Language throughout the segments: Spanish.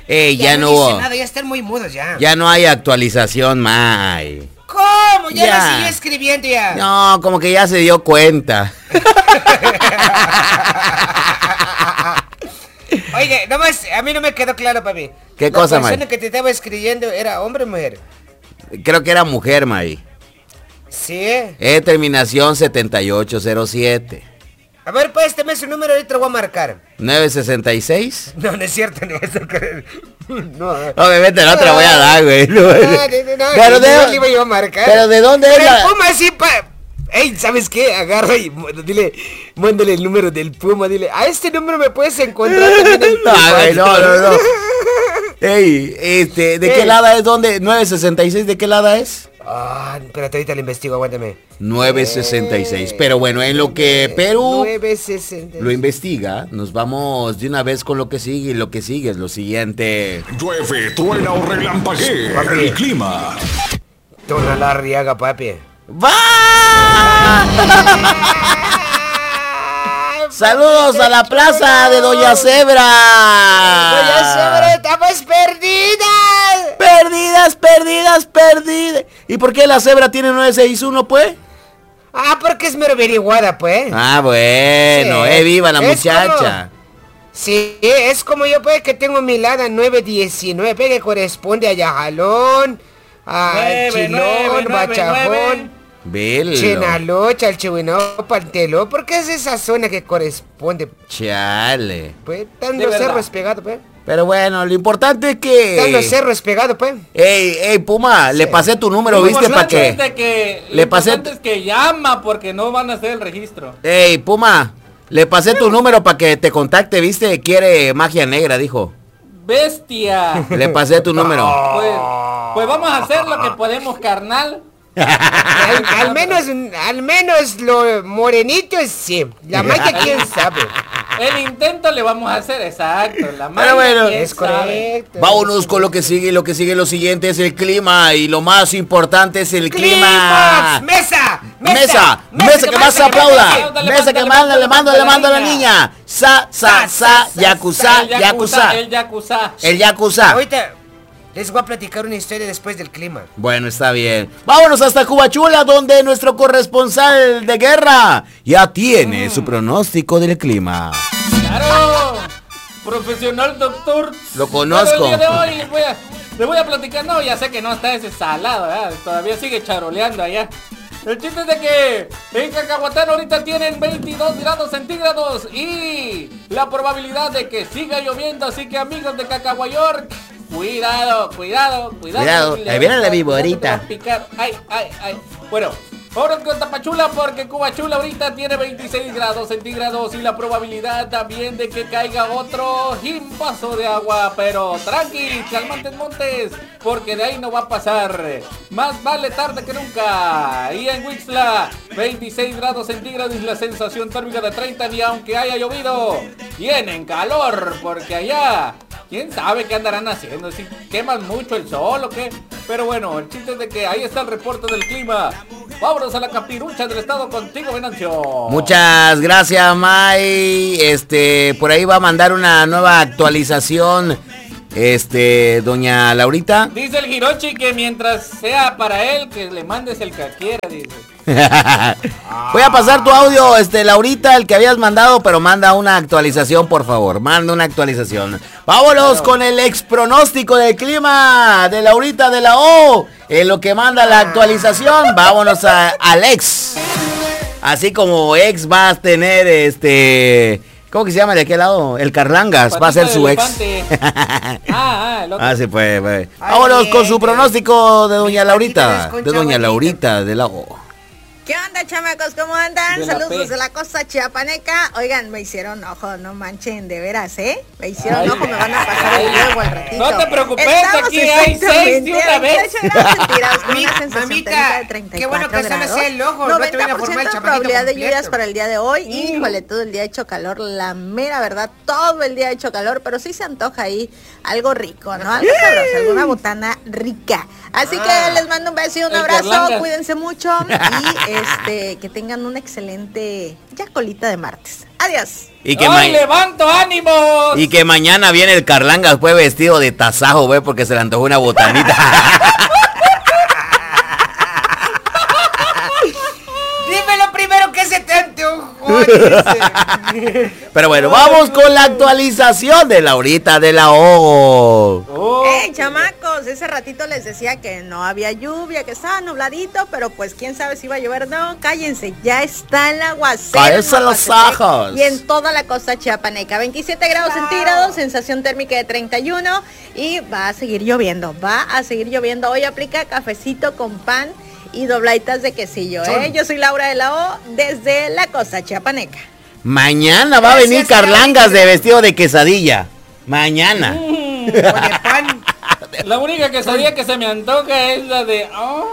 Ya no dice hubo. nada, ya están muy mudos ya. Ya no hay actualización, May. ¿Cómo? Ya lo siguió escribiendo ya. No, como que ya se dio cuenta. Oye, nomás, a mí no me quedó claro, papi. ¿Qué cosa, May? ¿La persona que te estaba escribiendo era hombre o mujer? Creo que era mujer, May. Sí. Terminación 7807. A ver, pues, dame su número, ahorita lo voy a marcar. 966. No, no es cierto, no es cierto. No, obviamente no te la voy a dar, güey. No, pero le iba yo a marcar. Pero ¿de dónde pero es el Puma sí, Ey, ¿sabes qué? Agarra y dile, mándale el número del Puma, dile, a este número me puedes encontrar también en no. Ey, ¿de qué lado es? ¿Dónde? 966, ¿de qué lado es? Espérate, ahorita lo investigo, aguántame. 966, pero bueno, en lo que Perú 966 lo investiga, nos vamos de una vez con lo que sigue, y lo que sigue es lo siguiente. Llueve, truena o relampaguea, el clima. Tona la riaga, papi. ¡Va! Saludos a la plaza de Doña Zebra. Doña Zebra, estamos perdidas. Perdidas. ¿Y por qué la Zebra tiene 961, pues? Porque es mero averiguada, pues. Bueno, sí. Viva la muchacha. Sí, es como yo, pues, que tengo mi lada 919, que corresponde a Yajalón, a Chilón, Bachajón, Chenalocha, el Chihuinopa, el Teló, porque es esa zona que corresponde. Chale. Pues, están los cerros pegados, pues. Pero bueno, lo importante es que... Están los cerros pegados, pues. Ey, Puma, sí. Le pasé tu número, ¿viste? ¿Para qué? Le pasé... Lo importante es que llama, porque no van a hacer el registro. Ey, Puma, le pasé tu número para que te contacte, ¿viste? Quiere magia negra, dijo. ¡Bestia! Le pasé tu número. Pues vamos a hacer lo que podemos, carnal. al menos lo morenito es sí. La magia, quién sabe. El intento le vamos a hacer, exacto. La magia, pero bueno, es correcto. Vámonos con lo que sigue. Lo que sigue, lo siguiente es el clima. Y lo más importante es el clima. ¡Mesa! Que más se aplauda. Mesa que manda, le mando a la niña. Yakuza. El Yakuza. Ahorita les voy a platicar una historia después del clima. Bueno, está bien. Vámonos hasta Cubachula, donde nuestro corresponsal de guerra ya tiene su pronóstico del clima. ¡Claro! Profesional doctor. Lo conozco. Pero el día de hoy les voy a platicar. No, ya sé que no está ese salado, ¿verdad? Todavía sigue charoleando allá. El chiste es de que en Cacahuatán ahorita tienen 22 grados centígrados y la probabilidad de que siga lloviendo. Así que, amigos de Cacahuayork, cuidado. Ahí viene la viborita. Ay. Bueno, ahora con Tapachula, porque Cubachula ahorita tiene 26 grados centígrados y la probabilidad también de que caiga otro vaso de agua. Pero tranqui, calmantes montes, porque de ahí no va a pasar. Más vale tarde que nunca. Y en Huixla, 26 grados centígrados y la sensación térmica de 30, ni aunque haya llovido, tienen calor, porque allá... ¿Quién sabe qué andarán haciendo? Si queman mucho el sol o qué. Pero bueno, el chiste es de que ahí está el reporte del clima. Vámonos a la capirucha del estado contigo, Venancio. Muchas gracias, May. Por ahí va a mandar una nueva actualización. Doña Laurita. Dice el Hiroshi que mientras sea para él, que le mandes el que quiera, dice. Voy a pasar tu audio, Laurita, el que habías mandado, pero manda una actualización, por favor. Manda una actualización. Vámonos con el ex pronóstico del clima de Laurita de la O. En lo que manda la actualización, vámonos a Alex. Así como ex va a tener ¿cómo que se llama de aquel lado? El Carlangas, Patita va a ser su ex. El otro. Sí, pues. Vámonos con su pronóstico de Doña Laurita. De Doña Laurita de la O. ¿Qué onda, chamacos? ¿Cómo andan? Saludos desde la costa chiapaneca. Oigan, me hicieron ojo, no manchen, de veras, ¿eh? Me hicieron ojo, me van a pasar el huevo al ratito. No te preocupes, aquí hay 6 de una vez. Mamita, qué bueno que se me sea el ojo. 90% de probabilidad de lluvias para el día de hoy. Híjole, todo el día ha hecho calor, la mera verdad, todo el día ha hecho calor, pero sí se antoja ahí algo rico, ¿no? Algo sabroso, alguna botana rica. Así que les mando un beso y un abrazo, cuídense mucho y Que tengan una excelente ya colita de martes. Adiós. Y que ¡Hoy levanto ánimos! Y que mañana viene el Carlangas, fue vestido de tasajo, ve, porque se le antojó una botanita. Dime lo primero que se te antojó. Pero bueno, vamos con la actualización de Laurita de la O. Chamacos, ese ratito les decía que no había lluvia, que estaba nubladito, pero pues quién sabe si iba a llover. No, cállense, ya está el aguacero. Cállese los ojos. Y en toda la costa chiapaneca, 27 grados centígrados, sensación térmica de 31 y va a seguir lloviendo, Hoy aplica cafecito con pan y dobladitas de quesillo, Yo soy Laura de la O desde la costa chiapaneca. Mañana va a venir Carlangas de vestido de quesadilla. Mañana. Con el pan. La única quesadilla que se me antoja es la de...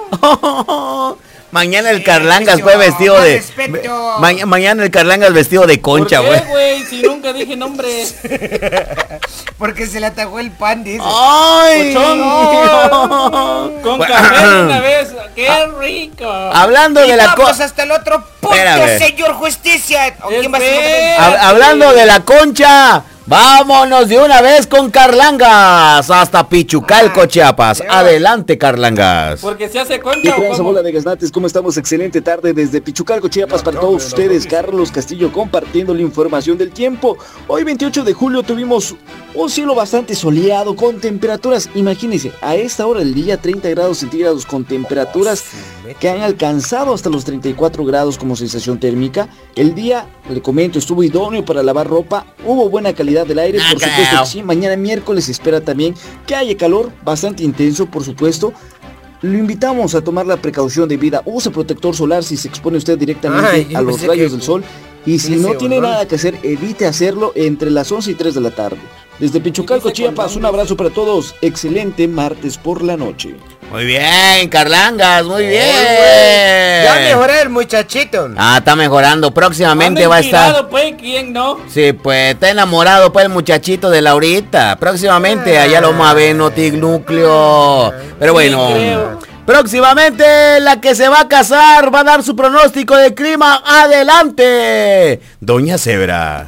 Mañana el Carlangas fue vestido de... Mañana el Carlangas vestido de concha, güey. ¿Por qué, güey? Si nunca dije nombre. Porque se le atajó el pan, dice. ¡Ay! Con café una vez. ¡Qué rico! Hablando de la concha. Hasta el otro punto, señor justicia. Hablando de la concha. Vámonos de una vez con Carlangas hasta Pichucalco, Chiapas. Adelante, Carlangas. Porque se hace concha. ¿Qué bola de gaznates? ¿Cómo estamos? Excelente tarde desde Pichucalco, Chiapas para todos ustedes. Carlos Castillo compartiendo la información del tiempo. Hoy 28 de julio tuvimos un cielo bastante soleado con temperaturas, imagínense, a esta hora del día 30 grados centígrados con temperaturas que han alcanzado hasta los 34 grados como sensación térmica. El día, le comento, estuvo idóneo para lavar ropa, hubo buena calidad del aire, por supuesto que sí. Mañana miércoles se espera también que haya calor bastante intenso, por supuesto. Lo invitamos a tomar la precaución debida. Use protector solar si se expone usted directamente a los rayos del sol. Y si no tiene nada que hacer, evite hacerlo entre las 11 y 3 de la tarde. Desde Pichucalco, Chiapas, un abrazo para todos. Excelente martes por la noche. Muy bien, Carlangas, muy bien. Ya mejoró el muchachito. Está mejorando. Próximamente va a estar. Pues, ¿quién no? Sí, pues está enamorado pues el muchachito de Laurita. Próximamente allá lo vamos a ver, Notic Núcleo. Pero bueno. Próximamente la que se va a casar va a dar su pronóstico de clima. Adelante, Doña Zebra.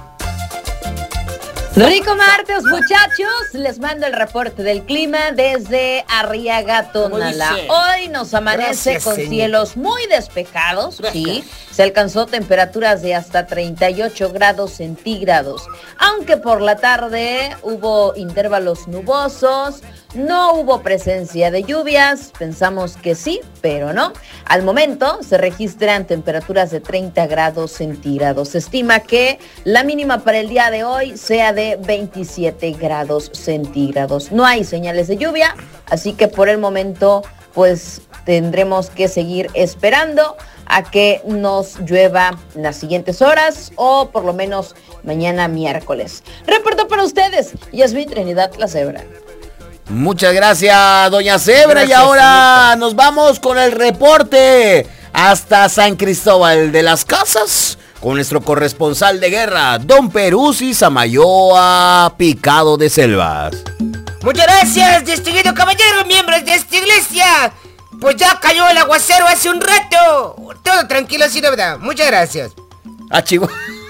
Rico martes, muchachos, les mando el reporte del clima desde Arriaga, Tonalá. Hoy nos amanece con cielos muy despejados, sí, se alcanzó temperaturas de hasta 38 grados centígrados, aunque por la tarde hubo intervalos nubosos, no hubo presencia de lluvias, pensamos que sí, pero no. Al momento se registran temperaturas de 30 grados centígrados. Se estima que la mínima para el día de hoy sea de 27 grados centígrados. No hay señales de lluvia, así que por el momento pues tendremos que seguir esperando a que nos llueva en las siguientes horas o por lo menos mañana miércoles. Reporto para ustedes, Yasmín Trinidad la Zebra. Muchas gracias, Doña Zebra. Y ahora nos vamos con el reporte hasta San Cristóbal de las Casas con nuestro corresponsal de guerra, Don Peruzzi Samayoa Picado de Selvas. Muchas gracias, distinguido caballero, miembros de esta iglesia. Pues ya cayó el aguacero hace un rato. Todo tranquilo, sí, de verdad. Muchas gracias. Chivo.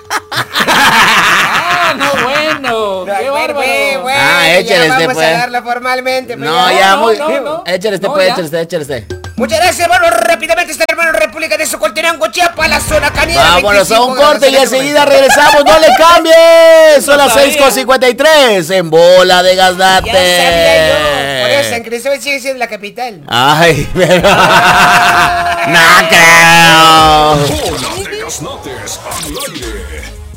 No, bueno, qué bárbaro. Échale vamos pues. a darlo formalmente. Échale échale. Muchas gracias, hermano. Rápidamente está el hermano República de Socoltenango, Chiapas, la zona canina. Vámonos a un corte y enseguida regresamos. ¡No le cambies! Son las 6:53 en Bola de Gaznate. Ya sabía yo. Por eso San Cristóbal sigue siendo la capital. Ay, pero... no creo. Bola de Gaznates al aire.